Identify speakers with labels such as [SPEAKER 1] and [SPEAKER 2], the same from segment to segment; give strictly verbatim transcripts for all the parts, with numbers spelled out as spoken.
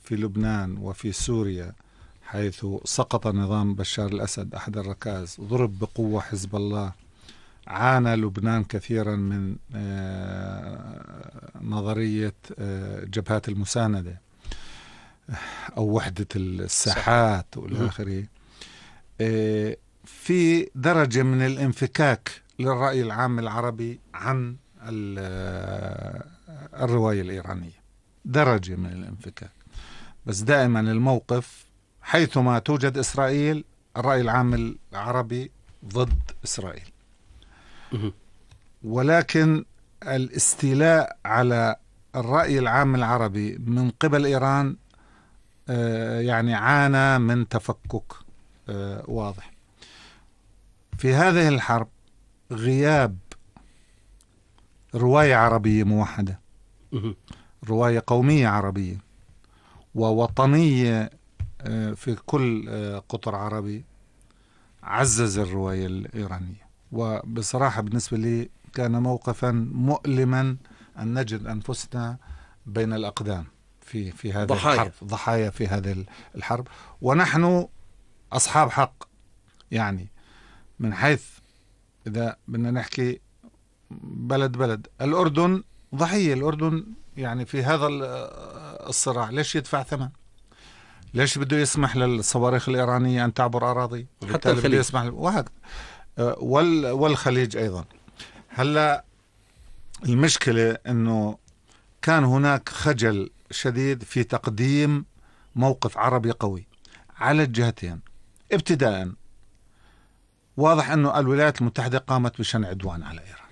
[SPEAKER 1] في لبنان وفي سوريا حيث سقط نظام بشار الأسد أحد الركائز، ضرب بقوة حزب الله، عانى لبنان كثيرا من نظرية جبهات المساندة أو وحدة الساحات والى آخره، في درجة من الانفكاك للرأي العام العربي عن الرواية الإيرانية، درجة من الانفكاك. بس دائما الموقف حيثما توجد إسرائيل الرأي العام العربي ضد إسرائيل، ولكن الاستيلاء على الرأي العام العربي من قبل إيران يعني عانى من تفكك واضح. في هذه الحرب غياب رواية عربية موحدة، رواية قومية عربية ووطنية في كل قطر عربي عزز الرواية الإيرانية. وبصراحة بالنسبة لي كان موقفا مؤلما أن نجد أنفسنا بين الأقدام في في هذه ضحايا. الحرب ضحايا في هذه الحرب، ونحن أصحاب حق. يعني من حيث إذا بدنا نحكي بلد بلد، الأردن ضحية، الأردن يعني في هذا الصراع ليش يدفع ثمن؟ ليش بده يسمح للصواريخ الإيرانية أن تعبر أراضي؟
[SPEAKER 2] حتى الخليج
[SPEAKER 1] يسمح وهكذا، والخليج أيضا. هلا المشكلة أنه كان هناك خجل شديد في تقديم موقف عربي قوي على الجهتين. ابتداء واضح أنه الولايات المتحدة قامت بشن عدوان على إيران.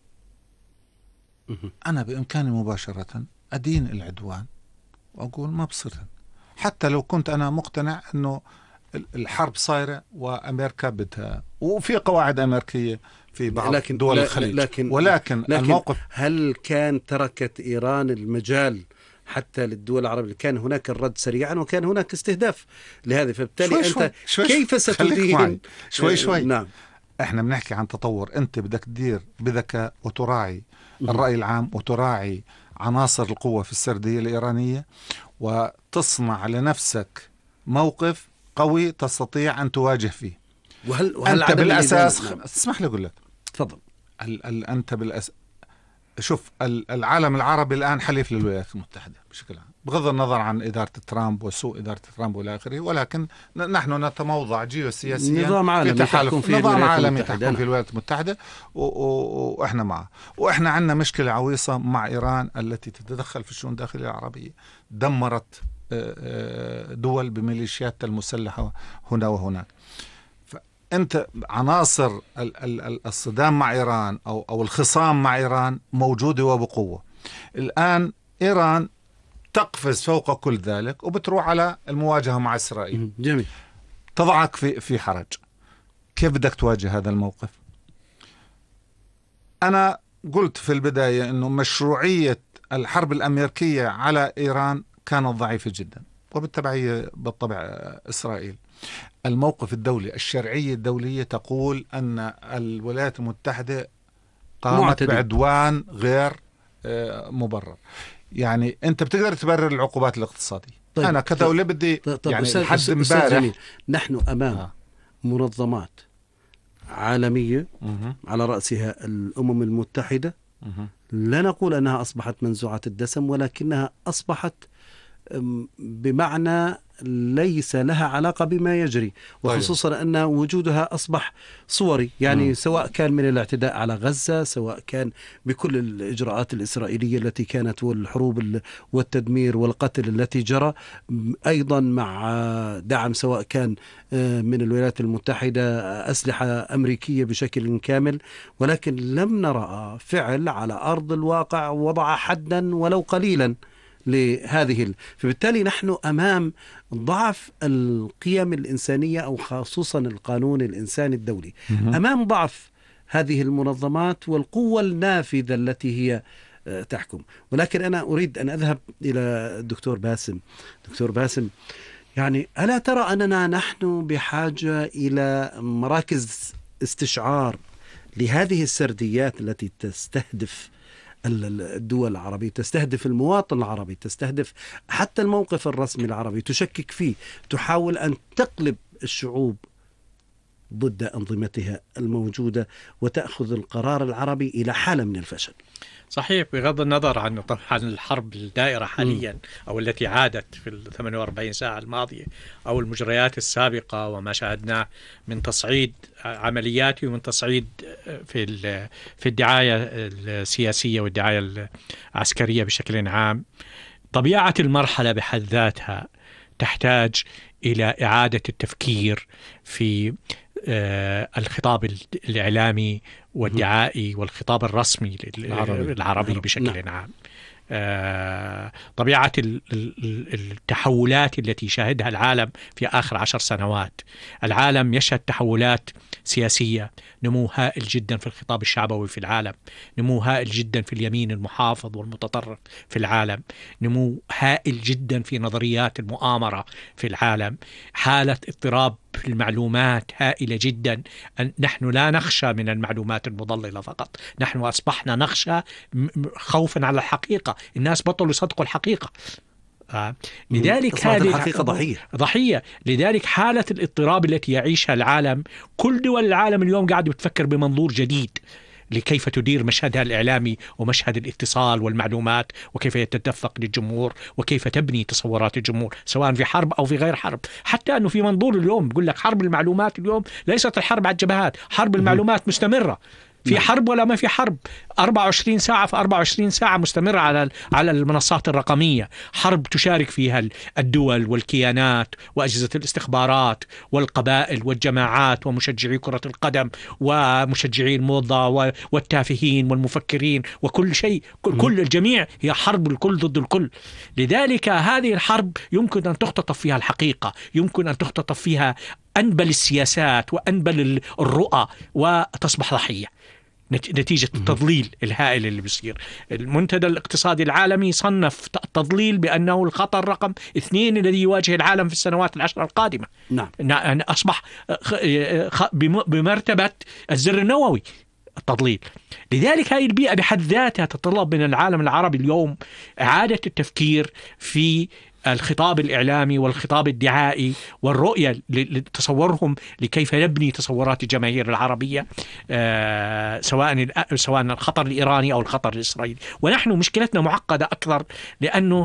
[SPEAKER 1] أنا بإمكاني مباشرة أدين العدوان وأقول ما بصير، حتى لو كنت أنا مقتنع أنه الحرب صايرة وأمريكا بدها، وفي قواعد أمريكية في بعض لكن دول الخليج،
[SPEAKER 2] لكن
[SPEAKER 1] ولكن
[SPEAKER 2] لكن
[SPEAKER 1] الموقف
[SPEAKER 2] هل كان تركت إيران المجال حتى للدول العربية؟ كان هناك الرد سريعا وكان هناك استهداف لهذا، فبالتالي
[SPEAKER 1] شوي
[SPEAKER 2] أنت
[SPEAKER 1] شوي شوي
[SPEAKER 2] كيف ستدين؟
[SPEAKER 1] شوي شوي
[SPEAKER 2] نعم،
[SPEAKER 1] احنا بنحكي عن تطور. انت بدك تدير بذكاء وتراعي الرأي العام وتراعي عناصر القوة في السردية الإيرانية، وتصنع لنفسك موقف قوي تستطيع أن تواجه فيه.
[SPEAKER 2] وهل, وهل
[SPEAKER 1] أنت بالأساس
[SPEAKER 2] نعم.
[SPEAKER 1] اسمح لي أقول لك،
[SPEAKER 2] تفضل.
[SPEAKER 1] ال ال أنت بالأساس شوف العالم العربي الآن حليف للولايات المتحدة بشكل عام، بغض النظر عن إدارة ترامب وسوء إدارة ترامب والى آخره، ولكن نحن نتموضع جيوسياسيا
[SPEAKER 2] نظام عالمي
[SPEAKER 1] في تحالف،
[SPEAKER 2] في
[SPEAKER 1] نظام عالمي تحكم في الولايات المتحدة، وإحنا معه. وإحنا عندنا مشكلة عويصة مع إيران التي تتدخل في الشؤون الداخلية العربية، دمرت دول بميليشيات المسلحة هنا وهناك. أنت عناصر الصدام مع إيران أو أو الخصام مع إيران موجودة وبقوة. الآن إيران تقفز فوق كل ذلك وبتروح على المواجهة مع إسرائيل.
[SPEAKER 2] جميل.
[SPEAKER 1] تضعك في في حرج. كيف بدك تواجه هذا الموقف؟ أنا قلت في البداية إنه مشروعية الحرب الأمريكية على إيران كانت ضعيفة جدا، وبالتبعية بالطبع إسرائيل. الموقف الدولي، الشرعية الدولية تقول أن الولايات المتحدة قامت معتدل. بعدوان غير مبرر. يعني أنت بتقدر تبرر العقوبات الاقتصادية. طيب أنا كدولة بدي
[SPEAKER 2] طيب
[SPEAKER 1] يعني
[SPEAKER 2] طيب
[SPEAKER 1] لحد امبارح
[SPEAKER 2] نحن أمام آه. منظمات عالمية
[SPEAKER 1] مه.
[SPEAKER 2] على رأسها الأمم المتحدة،
[SPEAKER 1] مه.
[SPEAKER 2] لا نقول أنها أصبحت منزوعة الدسم، ولكنها أصبحت بمعنى ليس لها علاقة بما يجري، وخصوصا طيب. أن وجودها أصبح صوري، يعني م. سواء كان من الاعتداء على غزة، سواء كان بكل الإجراءات الإسرائيلية التي كانت، والحروب والتدمير والقتل التي جرى، أيضا مع دعم سواء كان من الولايات المتحدة أسلحة أمريكية بشكل كامل، ولكن لم نرى فعل على أرض الواقع وضع حدا ولو قليلا لهذه. فبالتالي نحن أمام ضعف القيم الإنسانية، أو خصوصا القانون الإنساني الدولي، أمام ضعف هذه المنظمات والقوة النافذة التي هي تحكم. ولكن أنا أريد أن أذهب إلى الدكتور باسم. دكتور باسم، يعني ألا ترى أننا نحن بحاجة إلى مراكز استشعار لهذه السرديات التي تستهدف الدول العربية، تستهدف المواطن العربي، تستهدف حتى الموقف الرسمي العربي، تشكك فيه، تحاول أن تقلب الشعوب ضد أنظمتها الموجودة وتأخذ القرار العربي إلى حالة من الفشل.
[SPEAKER 3] صحيح، بغض النظر عن طبعا الحرب الدائرة حاليا أو التي عادت في ال ثمانية وأربعين ساعة الماضية أو المجريات السابقة وما شاهدناه من تصعيد عملياتي ومن تصعيد في في الدعاية السياسية والدعاية العسكرية بشكل عام. طبيعة المرحلة بحد ذاتها تحتاج إلى إعادة التفكير في الخطاب الإعلامي والدعائي والخطاب الرسمي العربي, العربي بشكل نعم. عام. طبيعة التحولات التي شهدها العالم في آخر عشر سنوات، العالم يشهد تحولات سياسية، نمو هائل جدا في الخطاب الشعبوي في العالم، نمو هائل جدا في اليمين المحافظ والمتطرف في العالم، نمو هائل جدا في نظريات المؤامرة في العالم، حالة اضطراب في المعلومات هائلة جدا. نحن لا نخشى من المعلومات المضللة فقط، نحن أصبحنا نخشى خوفا على الحقيقة، الناس بطلوا يصدقوا الحقيقة. آه. لذلك هذه
[SPEAKER 2] الحقيقة ضحية
[SPEAKER 3] ضحية لذلك حالة الاضطراب التي يعيشها العالم، كل دول العالم اليوم قاعدة بتفكر بمنظور جديد لكيف تدير مشهدها الإعلامي ومشهد الاتصال والمعلومات، وكيف يتدفق للجمهور، وكيف تبني تصورات الجمهور سواء في حرب أو في غير حرب. حتى أنه في منظور اليوم بيقول لك حرب المعلومات اليوم ليست الحرب على الجبهات، حرب المعلومات مستمرة، في حرب ولا ما في حرب، أربعة وعشرين ساعة في أربعة وعشرين ساعة مستمرة على على المنصات الرقمية، حرب تشارك فيها الدول والكيانات وأجهزة الاستخبارات والقبائل والجماعات ومشجعي كرة القدم ومشجعي الموضة والتافهين والمفكرين وكل شيء، كل الجميع، هي حرب الكل ضد الكل. لذلك هذه الحرب يمكن أن تختطف فيها الحقيقة، يمكن أن تختطف فيها أنبل السياسات وأنبل الرؤى وتصبح ضحية نتيجة التضليل الهائل اللي بيصير. المنتدى الاقتصادي العالمي صنف التضليل بأنه الخطر رقم اثنين الذي يواجه العالم في السنوات العشر القادمة.
[SPEAKER 2] نعم.
[SPEAKER 3] أصبح بمرتبة الزر النووي التضليل. لذلك هذه البيئة بحد ذاتها تتطلب من العالم العربي اليوم إعادة التفكير في الخطاب الإعلامي والخطاب الدعائي والرؤية لتصورهم لكيف نبني تصورات الجماهير العربية، آه سواء سواء الخطر الإيراني أو الخطر الإسرائيلي. ونحن مشكلتنا معقدة أكثر، لأنه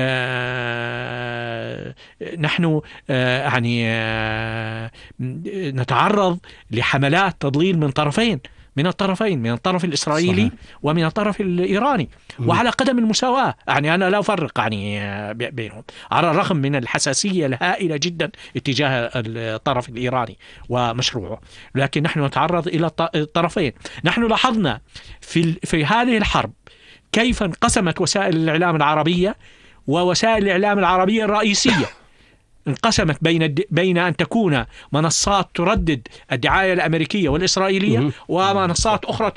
[SPEAKER 3] آه نحن آه يعني آه نتعرض لحملات تضليل من طرفين من الطرفين من الطرف الإسرائيلي صحيح. ومن الطرف الإيراني، وعلى قدم المساواة. يعني أنا لا أفرق يعني بينهم، على الرغم من الحساسية الهائلة جدا اتجاه الطرف الإيراني ومشروعه، لكن نحن نتعرض إلى الطرفين. نحن لاحظنا في في هذه الحرب كيف انقسمت وسائل الإعلام العربية، ووسائل الإعلام العربية الرئيسية انقسمت بين بين أن تكون منصات تردد الدعاية الأمريكية والإسرائيلية ومنصات أخرى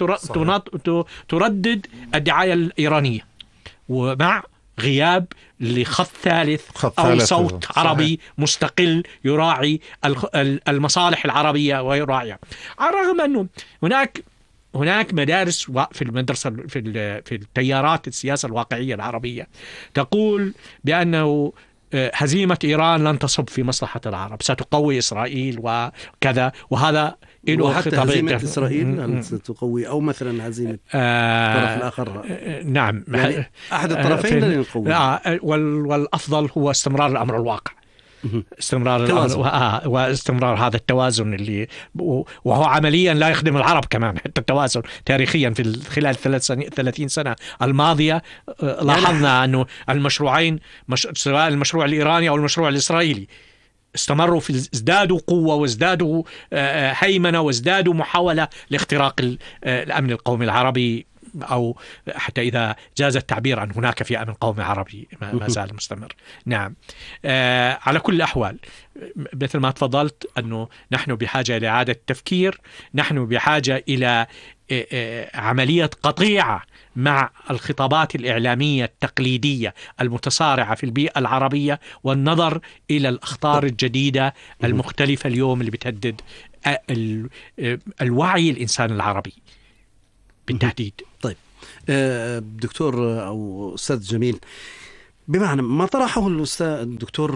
[SPEAKER 3] تردد الدعاية الإيرانية، ومع غياب لخط ثالث خط أو ثالث صوت صحيح. عربي مستقل يراعي المصالح العربية ويراعيها. على الرغم أنه هناك هناك مدارس في المدرسة في في التيارات السياسة الواقعية العربية تقول بأنه هزيمة إيران لن تصب في مصلحة العرب، ستقوي إسرائيل وكذا، وهذا
[SPEAKER 2] وحتى هزيمة إسرائيل هل ستقوي أو مثلا هزيمة الطرف الآخر؟
[SPEAKER 3] نعم،
[SPEAKER 2] يعني أحد الطرفين لن يقوي.
[SPEAKER 3] والأفضل هو استمرار الأمر الواقع، استمرار الأمر آه واستمرار هذا التوازن اللي وهو عمليا لا يخدم العرب كمان. حتى التوازن تاريخيا في خلال ثلاثين سنة الماضية لاحظنا أنه المشروعين مش... سواء المشروع الإيراني أو المشروع الإسرائيلي استمروا في ازدادوا قوة وازدادوا هيمنة وازدادوا محاولة لاختراق الأمن القومي العربي، أو حتى إذا جاز التعبير عن هناك في أمن قومي عربي ما زال مستمر. نعم. آه على كل الأحوال مثل ما تفضلت أنه نحن بحاجة إلى إعادة التفكير، نحن بحاجة إلى آه آه عملية قطيعة مع الخطابات الإعلامية التقليدية المتصارعة في البيئة العربية، والنظر إلى الأخطار الجديدة المختلفة اليوم اللي بتهدد الوعي الإنسان العربي بالتحديد.
[SPEAKER 2] طيب دكتور أو أستاذ جميل، بمعنى ما طرحه الأستاذ الدكتور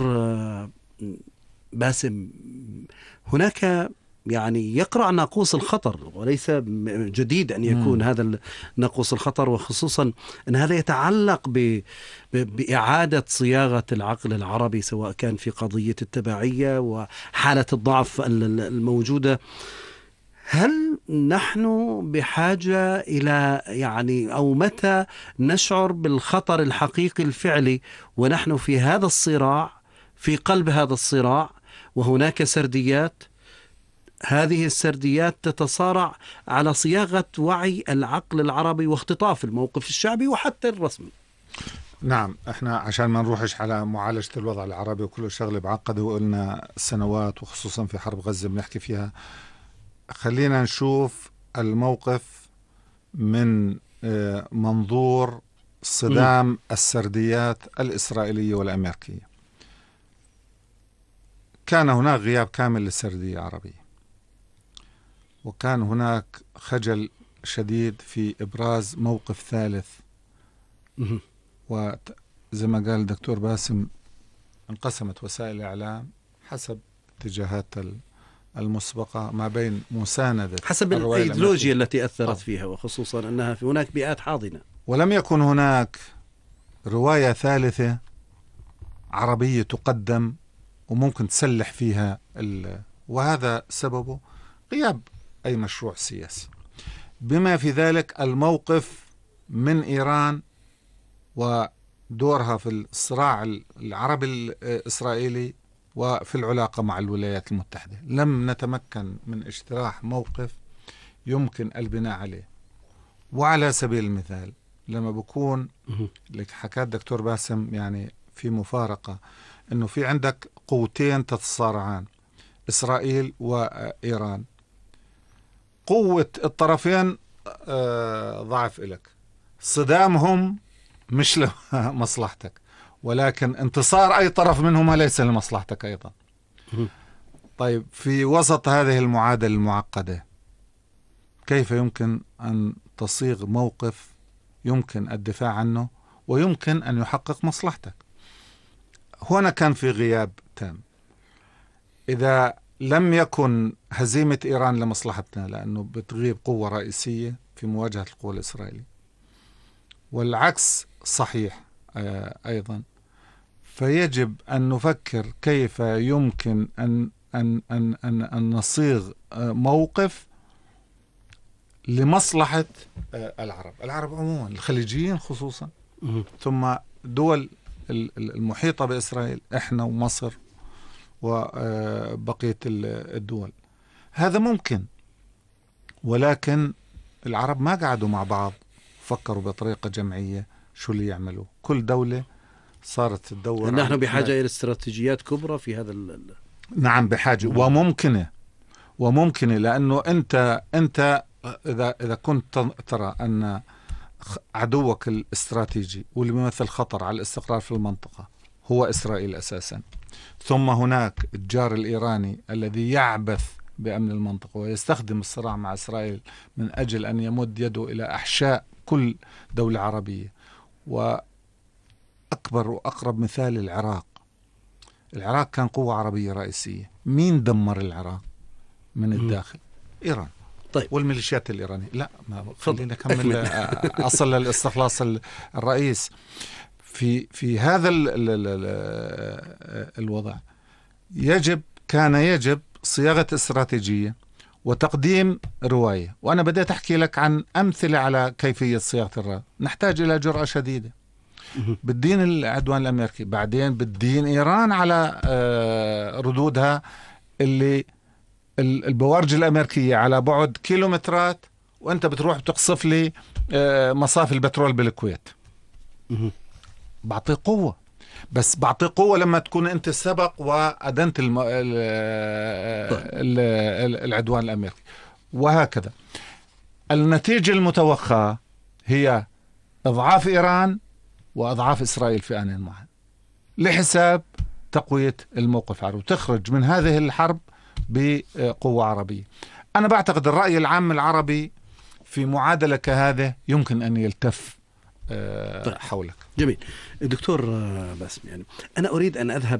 [SPEAKER 2] باسم، هناك يعني يقرأ ناقوس الخطر، وليس جديد أن يكون م. هذا ناقوس الخطر، وخصوصا أن هذا يتعلق ب... بإعادة صياغة العقل العربي، سواء كان في قضية التبعية وحالة الضعف الموجودة. هل نحن بحاجة إلى يعني أو متى نشعر بالخطر الحقيقي الفعلي ونحن في هذا الصراع، في قلب هذا الصراع، وهناك سرديات، هذه السرديات تتصارع على صياغة وعي العقل العربي واختطاف الموقف الشعبي وحتى الرسمي؟
[SPEAKER 1] نعم، احنا عشان ما نروحش على معالجة الوضع العربي وكل شغله بعقده، وقلنا سنوات وخصوصا في حرب غزة بنحكي فيها، خلينا نشوف الموقف من منظور صدام م. السرديات الإسرائيلية والأمريكية. كان هناك غياب كامل للسردية العربية، وكان هناك خجل شديد في إبراز موقف ثالث. م. وزي ما قال الدكتور باسم، انقسمت وسائل الإعلام حسب اتجاهات المسبقة ما بين مساندة
[SPEAKER 2] حسب الأيديولوجيا التي أثرت فيها، وخصوصا أنها في هناك بيئات حاضنة، ولم
[SPEAKER 1] يكن هناك رواية ثالثة عربية تقدم وممكن تسلح فيها ال... وهذا سببه غياب أي مشروع سياسي، بما في ذلك الموقف من إيران ودورها في الصراع العربي الإسرائيلي وفي العلاقة مع الولايات المتحدة. لم نتمكن من اجتراح موقف يمكن البناء عليه. وعلى سبيل المثال، لما بكون لك حكى الدكتور باسم يعني في مفارقة انه في عندك قوتين تتصارعان، اسرائيل وايران، قوة الطرفين ضعف لك، صدامهم مش لمصلحتك، ولكن انتصار أي طرف منهما ليس لمصلحتك أيضا. طيب، في وسط هذه المعادلة المعقدة كيف يمكن أن تصيغ موقف يمكن الدفاع عنه ويمكن أن يحقق مصلحتك؟ هنا كان في غياب تام. إذا لم يكن هزيمة إيران لمصلحتنا، لأنه بتغيب قوة رئيسية في مواجهة القوة الإسرائيلية، والعكس صحيح أيضا، فيجب أن نفكر كيف يمكن أن أن أن أن, أن نصيغ موقف لمصلحة العرب، العرب عموما، الخليجيين خصوصا، ثم دول المحيطة بإسرائيل، إحنا ومصر وبقية الدول. هذا ممكن، ولكن العرب ما قعدوا مع بعض فكروا بطريقة جمعية شو اللي يعملوا. كل دولة صارت تدور.
[SPEAKER 2] نحن بحاجة إلى استراتيجيات كبرى في هذا ال...
[SPEAKER 1] نعم بحاجة، وممكنة وممكنة لأنه أنت أنت إذا إذا كنت ترى أن عدوك الاستراتيجي واللي بيمثل خطر على الاستقرار في المنطقة هو إسرائيل أساسا، ثم هناك الجار الإيراني الذي يعبث بأمن المنطقة ويستخدم الصراع مع إسرائيل من أجل أن يمد يده إلى أحشاء كل دولة عربية. وأكبر وأقرب مثال العراق. العراق كان قوة عربية رئيسية. مين دمر العراق من الداخل؟ إيران.
[SPEAKER 2] طيب.
[SPEAKER 1] والميليشيات الإيرانية. لا، ما خلينا نكمل أصل الاستخلاص الرئيس في في هذا ال ال ال الوضع. يجب كان يجب صياغة استراتيجية وتقديم رواية. وأنا بديت أحكي لك عن أمثلة على كيفية صياغة الرواية. نحتاج إلى جرأة شديدة. بالدين العدوان الأمريكي، بعدين بالدين إيران على ردودها اللي البوارج الأمريكية على بعد كيلومترات، وأنت بتروح بتقصف لي مصافي البترول بالكويت. بعطي قوة، بس بعطي قوة لما تكون أنت سبق وأدنت الم... ال... ال... ال... العدوان الأمريكي. وهكذا النتيجة المتوقعة هي إضعاف إيران وأضعاف إسرائيل في آن واحد لحساب تقوية الموقف العربي، وتخرج من هذه الحرب بقوة عربية. أنا بعتقد الرأي العام العربي في معادلة كهذه يمكن أن يلتف
[SPEAKER 2] طيب.
[SPEAKER 1] حولك.
[SPEAKER 2] جميل. دكتور باسم، يعني أنا أريد أن أذهب